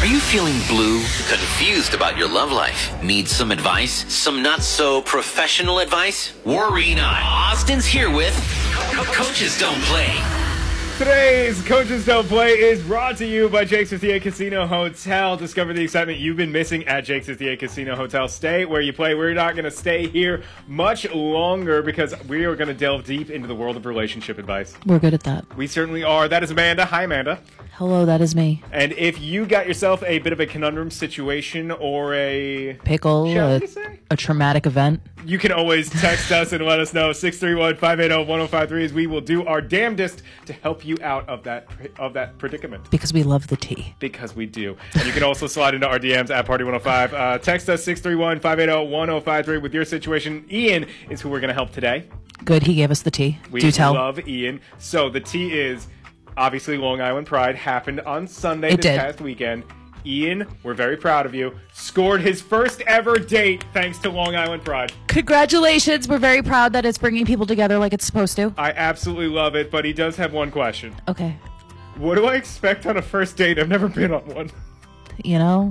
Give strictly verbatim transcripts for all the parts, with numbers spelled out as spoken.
you feeling blue, confused about your love life? Need some advice? Some not so professional advice? Worry not. Austin's here with Co- Coaches Don't Play. Today's Coaches Don't Play is brought to you by Jake's fifty-eight Casino Hotel. Discover the excitement you've been missing at Jake's fifty-eight Casino Hotel. Stay where you play. We're not going to stay here much longer because we are going to delve deep into the world of relationship advice. We're good at that. We certainly are. That is Amanda. Hi, Amanda. Hello, that is me. And if you got yourself a bit of a conundrum situation or a pickle, a, a traumatic event, you can always text us and let us know. six three one, five eight zero, one zero five three as we will do our damnedest to help you out of that of that predicament. Because we love the tea. Because we do. And you can also slide into our D Ms at Party one oh five. Uh, text us six three one, five eight zero, one zero five three with your situation. Ian is who we're going to help today. Good, he gave us the tea. We do tell. love Ian. So the tea is, obviously, Long Island Pride happened on Sunday it this did. past weekend. Ian, we're very proud of you, scored his first ever date thanks to Long Island Pride. Congratulations. We're very proud that it's bringing people together like it's supposed to. I absolutely love it, but he does have one question. Okay. What do I expect on a first date? I've never been on one. You know,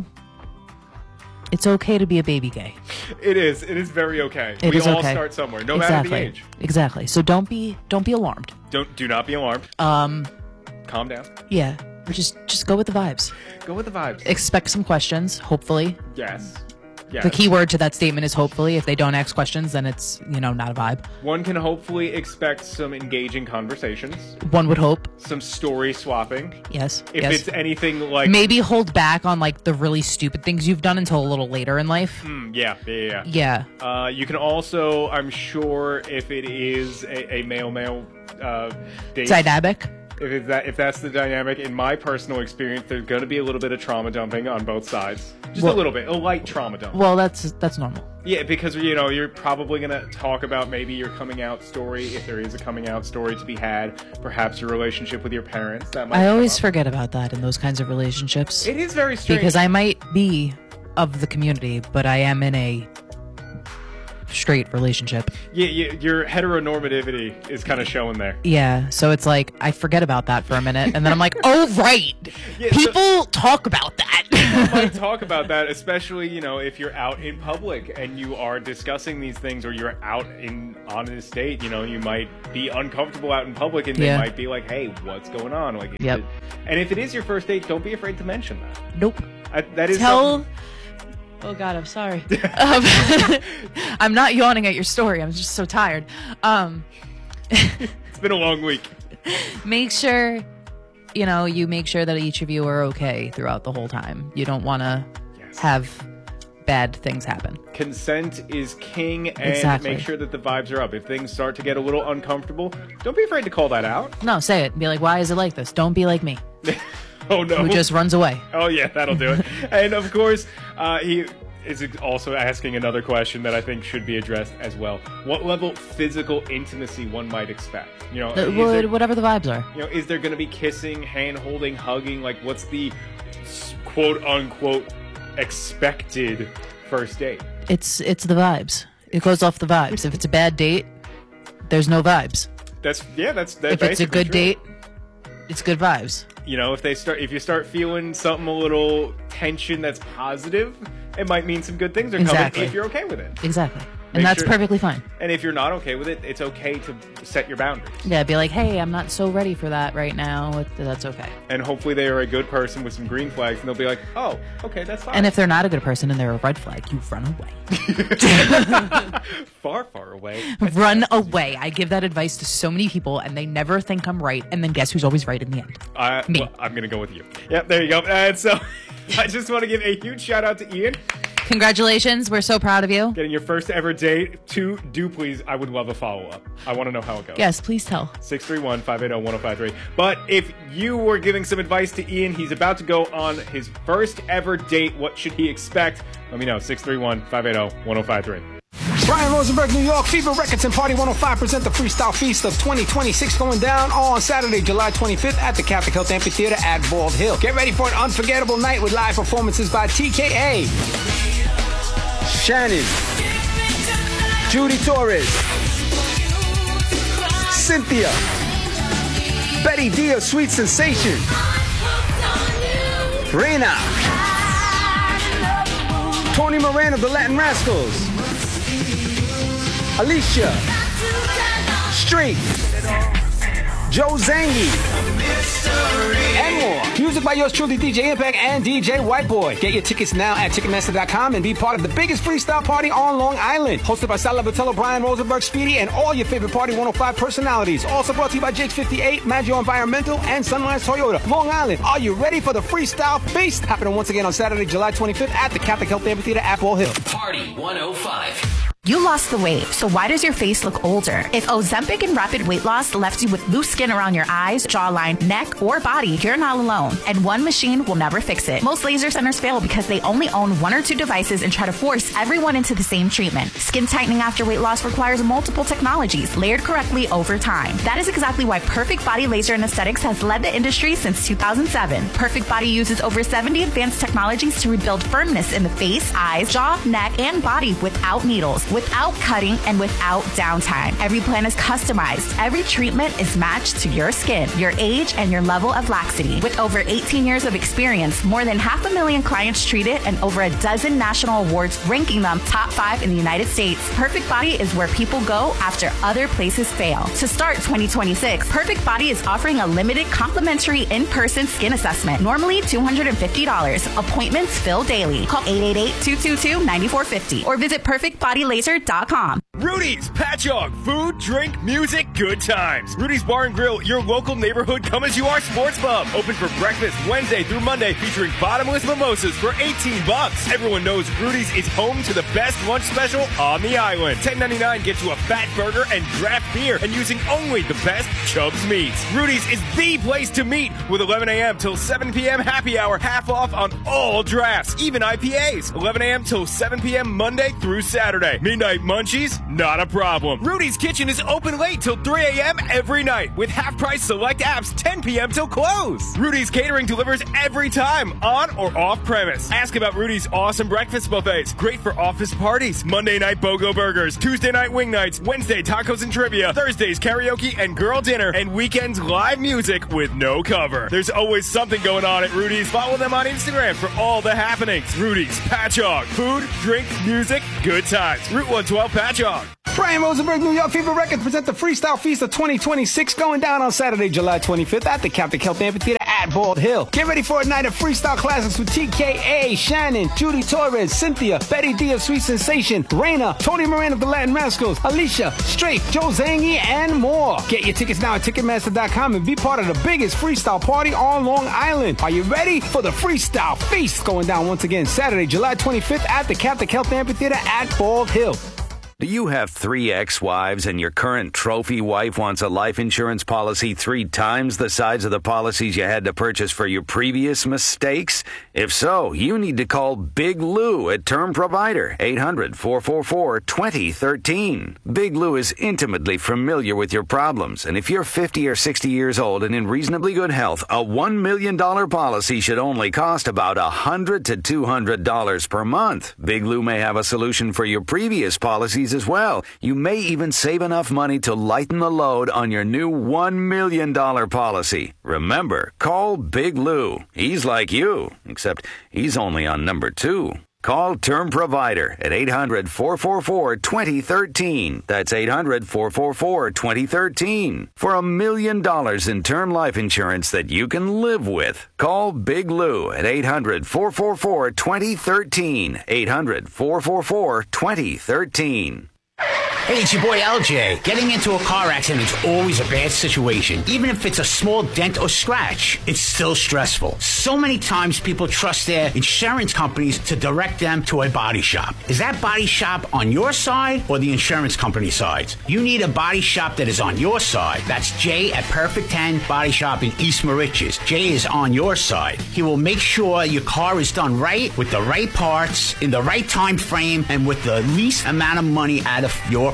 it's okay to be a baby gay. It is. It is very okay. It we is all okay. start somewhere, no exactly. matter the age. Exactly. So don't be don't be alarmed. Don't do not be alarmed. Um Calm down. Yeah. Just just go with the vibes. Go with the vibes. Expect some questions, hopefully. Yes. Yes. The key word to that statement is hopefully. If they don't ask questions, then it's, you know, not a vibe. One can hopefully expect some engaging conversations. One would hope. Some story swapping. Yes. If yes. it's anything like... Maybe hold back on, like, the really stupid things you've done until a little later in life. Mm, yeah, yeah, yeah. Yeah. Uh, you can also, I'm sure, if it is a, a male-male uh, date... Dynamic. If, it's that, if that's the dynamic, in my personal experience, there's going to be a little bit of trauma dumping on both sides. Just well, a little bit. A light trauma dump. Well, that's that's normal. Yeah, because, you know, you're probably going to talk about maybe your coming out story, if there is a coming out story to be had. Perhaps your relationship with your parents. That might I always up. forget about that in those kinds of relationships. It is very strange. Because I might be of the community, but I am in a straight relationship. Yeah, yeah, your heteronormativity is kind of showing there. Yeah, so it's like I forget about that for a minute, and then I'm like, oh right, yeah, people so, talk about that. People might talk about that, especially, you know, if you're out in public and you are discussing these things, or you're out in on an estate. You know, you might be uncomfortable out in public, and yeah. they might be like, "Hey, what's going on?" Like, yep. It, and if it is your first date, don't be afraid to mention that. Nope. I, that is tell. something... Oh God, I'm sorry. um, I'm not yawning at your story. I'm just so tired. Um, it's been a long week. Make sure, you know, you make sure that each of you are okay throughout the whole time. You don't want to yes. have bad things happen. Consent is king, and exactly. make sure that the vibes are up. If things start to get a little uncomfortable, don't be afraid to call that out. No, say it. Be like, why is it like this? Don't be like me. Oh, no. Who just runs away. Oh, yeah, that'll do it. And, of course, uh, he is also asking another question that I think should be addressed as well. What level of physical intimacy one might expect? You know, uh, well, there, whatever the vibes are. You know, is there going to be kissing, hand-holding, hugging? Like, what's the quote-unquote expected first date? It's, it's the vibes. It goes off the vibes. If it's a bad date, there's no vibes. That's, yeah, that's, that's If it's a good true. date, it's good vibes. You know, if they start, if you start feeling something a little tension that's positive, it might mean some good things are exactly. coming if you're okay with it. Exactly. And Make that's sure, perfectly fine. And if you're not okay with it, it's okay to set your boundaries. Yeah, be like, hey, I'm not so ready for that right now. That's okay. And hopefully they are a good person with some green flags, and they'll be like, oh, okay, that's fine. And if they're not a good person and they're a red flag, you run away. Far, far away. Run away. I give that advice to so many people, and they never think I'm right. And then guess who's always right in the end? Uh, Me. Well, I'm going to go with you. Yep, there you go. And so I just want to give a huge shout out to Ian. Congratulations. We're so proud of you. Getting your first ever date. Two, do please. I would love a follow-up. I want to know how it goes. Yes, please tell. six three one, five eight zero, one zero five three. But if you were giving some advice to Ian, he's about to go on his first ever date. What should he expect? Let me know. six three one, five eight zero, one zero five three. Brian Rosenberg, New York. Fever Records and Party one oh five present the Freestyle Feast of twenty twenty-six going down on Saturday, July twenty-fifth at the Catholic Health Amphitheater at Bald Hill. Get ready for an unforgettable night with live performances by T K A, Shannon, Judy Torres, Cynthia, Betty D of Sweet Sensation, Reina. Tony Moran of the Latin Rascals. Alicia. Street. Joe Zangi. And more. Music by yours truly, D J Impact and D J Whiteboy. Get your tickets now at Ticketmaster dot com and be part of the biggest freestyle party on Long Island. Hosted by Sal Levitello, Brian Rosenberg, Speedy, and all your favorite Party one oh five personalities. Also brought to you by Jakes fifty-eight, Maggio Environmental, and Sunrise Toyota. Long Island, are you ready for the freestyle feast? Happening once again on Saturday, July twenty-fifth at the Catholic Health Amphitheater at Ball Hill. Party one oh five. You lost the weight, so why does your face look older? If Ozempic and rapid weight loss left you with loose skin around your eyes, jawline, neck, or body, you're not alone, and one machine will never fix it. Most laser centers fail because they only own one or two devices and try to force everyone into the same treatment. Skin tightening after weight loss requires multiple technologies layered correctly over time. That is exactly why Perfect Body Laser and Aesthetics has led the industry since two thousand seven. Perfect Body uses over seventy advanced technologies to rebuild firmness in the face, eyes, jaw, neck, and body without needles, without cutting, and without downtime. Every plan is customized. Every treatment is matched to your skin, your age, and your level of laxity. With over eighteen years of experience, more than half a million clients treated, and over a dozen national awards ranking them top five in the United States, Perfect Body is where people go after other places fail. To start twenty twenty-six, Perfect Body is offering a limited complimentary in-person skin assessment, normally two hundred fifty dollars. Appointments fill daily. Call eight eight eight, two two two, nine four five zero or visit perfect body laser dot com. Rudy's Patchogue, food, drink, music, good times. Rudy's Bar and Grill, your local neighborhood come-as-you-are sports pub. Open for breakfast Wednesday through Monday, featuring bottomless mimosas for eighteen bucks. Everyone knows Rudy's is home to the best lunch special on the island. ten ninety-nine gets you a fat burger and draft beer, and using only the best Chubb's meats. Rudy's is the place to meet, with eleven a.m. till seven p.m. happy hour, half off on all drafts, even I P As. eleven a.m. till seven p.m. Monday through Saturday. Midnight munchies? Not a problem. Rudy's Kitchen is open late till three a.m. every night, with half-price select apps ten p.m. till close. Rudy's Catering delivers every time, on or off premise. Ask about Rudy's awesome breakfast buffets, great for office parties. Monday night BOGO burgers, Tuesday night wing nights, Wednesday tacos and trivia, Thursdays karaoke and girl dinner, and weekends live music with no cover. There's always something going on at Rudy's. Follow them on Instagram for all the happenings. Rudy's Patchogue, food, drink, music, good times. Route one twelve Patchogue. Brian Rosenberg, New York Fever Records present the Freestyle Feast of twenty twenty-six, going down on Saturday, July twenty-fifth at the Catholic Health Amphitheater at Bald Hill. Get ready for a night of freestyle classics with T K A, Shannon, Judy Torres, Cynthia, Betty D of Sweet Sensation, Reina, Tony Moran of the Latin Rascals, Alicia, Straight, Joe Zangi, and more. Get your tickets now at Ticketmaster dot com and be part of the biggest freestyle party on Long Island. Are you ready for the Freestyle Feast, going down once again Saturday, July twenty-fifth at the Catholic Health Amphitheater at Bald Hill? Do you have three ex-wives and your current trophy wife wants a life insurance policy three times the size of the policies you had to purchase for your previous mistakes? If so, you need to call Big Lou at Term Provider, eight hundred, four four four, two zero one three. Big Lou is intimately familiar with your problems, and if you're fifty or sixty years old and in reasonably good health, a one million dollars policy should only cost about one hundred to two hundred dollars per month. Big Lou may have a solution for your previous policies as well. You may even save enough money to lighten the load on your new one million dollars policy. Remember, call Big Lou. He's like you, except he's only on number two. Call Term Provider at eight hundred, four four four, two zero one three. That's eight hundred, four four four, two zero one three. For a million dollars in term life insurance that you can live with. Call Big Lou at eight hundred, four four four, two zero one three. eight hundred, four four four, two zero one three. Hey, it's your boy L J. Getting into a car accident is always a bad situation. Even if it's a small dent or scratch, it's still stressful. So many times people trust their insurance companies to direct them to a body shop. Is that body shop on your side or the insurance company side? You need a body shop that is on your side. That's Jay at Perfect ten Body Shop in East Moriches. Jay is on your side. He will make sure your car is done right, with the right parts, in the right time frame, and with the least amount of money out of your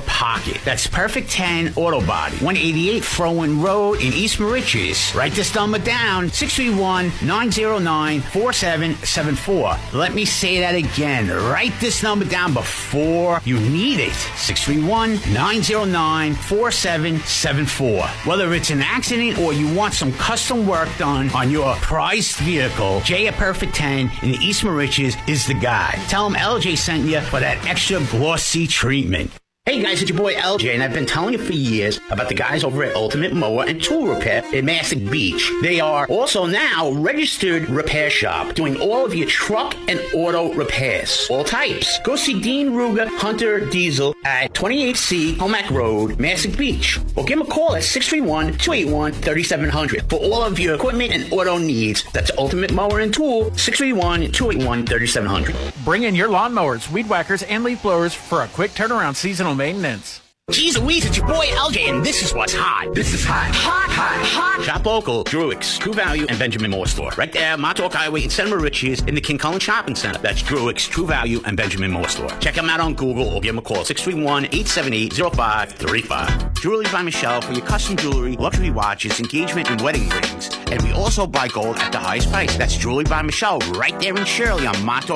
pocket. That's Perfect ten Auto Body, one eighty-eight Frowen Road in East Moriches. Write this number down, six three one, nine zero nine, four seven seven four. Let me say that again. Write this number down before you need it. six three one, nine zero nine, four seven seven four. Whether it's an accident or you want some custom work done on your prized vehicle, Jay at Perfect ten in the East Moriches is the guy. Tell him L J sent you for that extra glossy treatment. Hey guys, it's your boy L J, and I've been telling you for years about the guys over at Ultimate Mower and Tool Repair in Massac Beach. They are also now registered repair shop, doing all of your truck and auto repairs, all types. Go see Dean Ruger Hunter Diesel at twenty-eight C Homack Road, Massac Beach, or give him a call at six three one, two eight one, three seven zero zero for all of your equipment and auto needs. That's Ultimate Mower and Tool, six three one, two eight one, three seven zero zero. Bring in your lawnmowers, weed whackers, and leaf blowers for a quick turnaround seasonal maintenance. Jeez Louise, it's your boy L J, and this is what's hot. This is hot. Hot, hot, hot. Shop local, Druick's, True Value, and Benjamin Moore Store. Right there, Montauk Highway in Center Moriches in the King Cullen Shopping Center. That's Druick's, True Value, and Benjamin Moore Store. Check them out on Google or give them a call, six three one, eight seven eight, zero five three five. Jewelry by Michelle for your custom jewelry, luxury watches, engagement, and wedding rings. And we also buy gold at the highest price. That's Jewelry by Michelle right there in Shirley on Montauk